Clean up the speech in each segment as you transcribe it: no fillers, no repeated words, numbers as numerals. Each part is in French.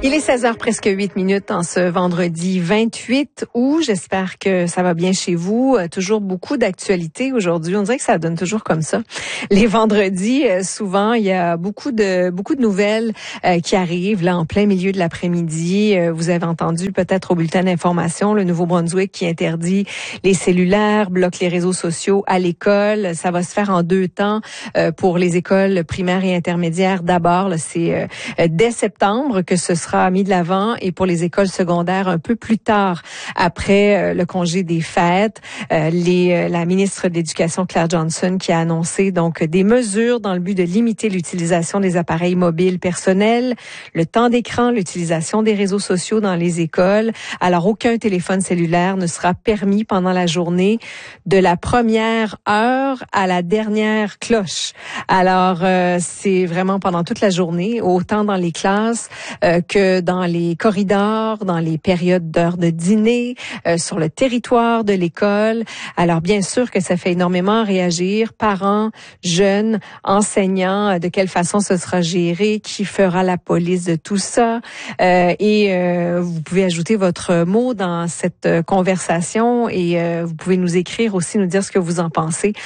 Il est 16h presque 8 minutes en ce vendredi 28 août. J'espère que ça va bien chez vous. Toujours beaucoup d'actualités aujourd'hui. On dirait que ça donne toujours comme ça. Les vendredis, souvent, il y a beaucoup de nouvelles qui arrivent là en plein milieu de l'après-midi. Vous avez entendu peut-être au bulletin d'information le Nouveau-Brunswick qui interdit les cellulaires, bloque les réseaux sociaux à l'école. Ça va se faire en 2 temps pour les écoles primaires et intermédiaires. D'abord, c'est dès septembre que ce sera mis de l'avant, et pour les écoles secondaires un peu plus tard, après le congé des fêtes. La ministre de l'Éducation, Claire Johnson, qui a annoncé donc des mesures dans le but de limiter l'utilisation des appareils mobiles personnels, le temps d'écran, l'utilisation des réseaux sociaux dans les écoles. Alors, aucun téléphone cellulaire ne sera permis pendant la journée, de la première heure à la dernière cloche. Alors, c'est vraiment pendant toute la journée, autant dans les classes que dans les corridors, dans les périodes d'heures de dîner, sur le territoire de l'école. Alors, bien sûr que ça fait énormément réagir. Parents, jeunes, enseignants, de quelle façon ce sera géré, qui fera la police de tout ça. Vous pouvez ajouter votre mot dans cette conversation et vous pouvez nous écrire aussi, nous dire ce que vous en pensez.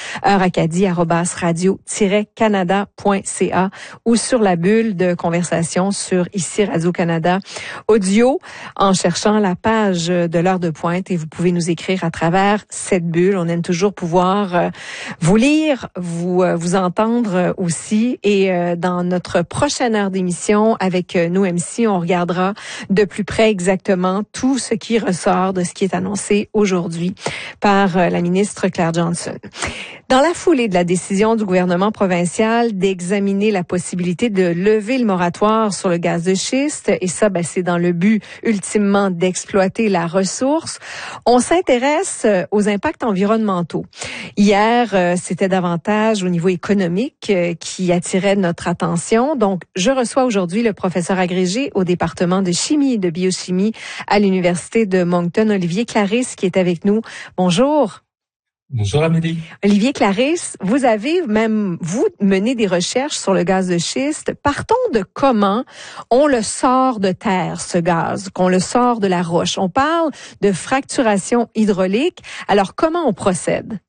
heure-acadie@radio-canada.ca ou sur la bulle de conversation sur ici Radio-Canada audio en cherchant la page de l'heure de pointe, et vous pouvez nous écrire à travers cette bulle. On aime toujours pouvoir vous lire, vous entendre aussi. Et dans notre prochaine heure d'émission avec nous MC, on regardera de plus près exactement tout ce qui ressort de ce qui est annoncé aujourd'hui par la ministre Claire Johnson. Dans la foulée de la décision du gouvernement provincial d'examiner la possibilité de lever le moratoire sur le gaz de schiste, et ça, c'est dans le but ultimement d'exploiter la ressource, on s'intéresse aux impacts environnementaux. Hier, c'était davantage au niveau économique qui attirait notre attention. Donc, je reçois aujourd'hui le professeur agrégé au département de chimie et de biochimie à l'Université de Moncton, Olivier Clarisse, qui est avec nous. Bonjour. Bonjour Amélie. Olivier Clarisse, vous avez même, vous, mené des recherches sur le gaz de schiste. Partons de comment on le sort de terre, ce gaz, qu'on le sort de la roche. On parle de fracturation hydraulique. Alors, comment on procède?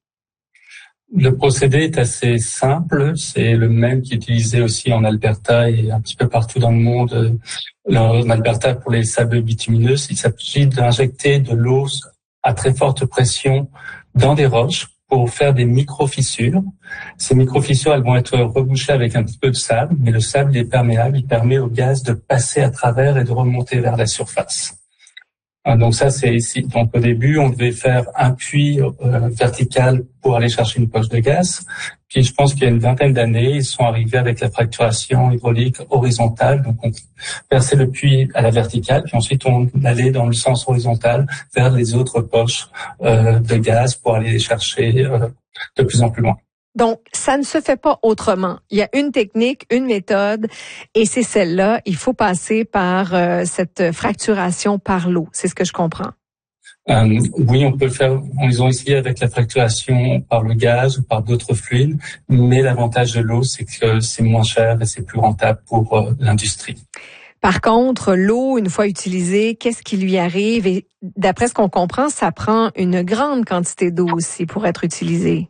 Le procédé est assez simple. C'est le même qui est utilisé aussi en Alberta et un petit peu partout dans le monde. En Alberta, pour les sables bitumineux, il s'agit d'injecter de l'eau à très forte pression dans des roches pour faire des micro-fissures. Ces micro-fissures, elles vont être rebouchées avec un petit peu de sable, mais le sable est perméable, il permet au gaz de passer à travers et de remonter vers la surface. Donc ça, c'est ici. Donc au début, on devait faire un puits vertical pour aller chercher une poche de gaz. Puis je pense qu'il y a une vingtaine d'années, ils sont arrivés avec la fracturation hydraulique horizontale. Donc on versait le puits à la verticale, puis ensuite on allait dans le sens horizontal vers les autres poches de gaz pour aller les chercher de plus en plus loin. Donc, ça ne se fait pas autrement. Il y a une technique, une méthode, et c'est celle-là. Il faut passer par cette fracturation par l'eau. C'est ce que je comprends. Oui, on peut le faire. Ils ont essayé avec la fracturation par le gaz ou par d'autres fluides, mais l'avantage de l'eau, c'est que c'est moins cher et c'est plus rentable pour l'industrie. Par contre, l'eau, une fois utilisée, qu'est-ce qui lui arrive? Et d'après ce qu'on comprend, ça prend une grande quantité d'eau aussi pour être utilisée.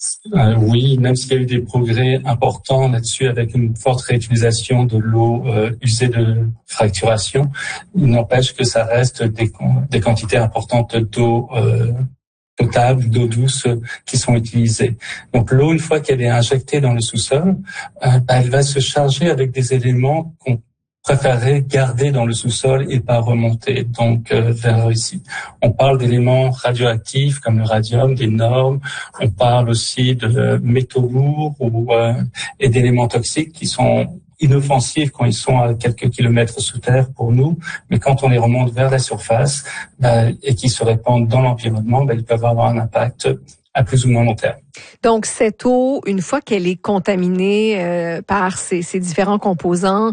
Oui, même s'il y a eu des progrès importants là-dessus avec une forte réutilisation de l'eau usée de fracturation, il n'empêche que ça reste des quantités importantes d'eau potable, d'eau douce qui sont utilisées. Donc l'eau, une fois qu'elle est injectée dans le sous-sol, elle va se charger avec des éléments qu'on préférerait garder dans le sous-sol et pas remonter donc vers ici. On parle d'éléments radioactifs comme le radium, des normes. On parle aussi de métaux lourds et d'éléments toxiques qui sont inoffensifs quand ils sont à quelques kilomètres sous terre pour nous, mais quand on les remonte vers la surface et qui se répandent dans l'environnement, ils peuvent avoir un impact à plus ou moins long terme. Donc, cette eau, une fois qu'elle est contaminée par ces différents composants,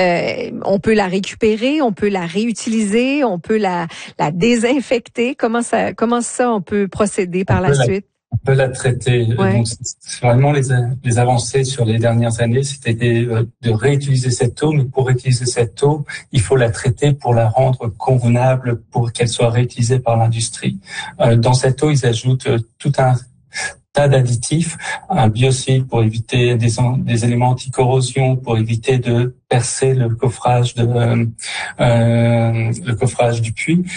on peut la récupérer, on peut la réutiliser, on peut la désinfecter. Comment ça on peut procéder par la suite? peut la traiter. Ouais. Donc, c'est vraiment les avancées sur les dernières années, c'était de réutiliser cette eau, mais pour réutiliser cette eau, il faut la traiter pour la rendre convenable, pour qu'elle soit réutilisée par l'industrie. Dans cette eau, ils ajoutent tout un tas d'additifs, un biocide pour éviter des éléments anti-corrosion, pour éviter de percer le coffrage du puits.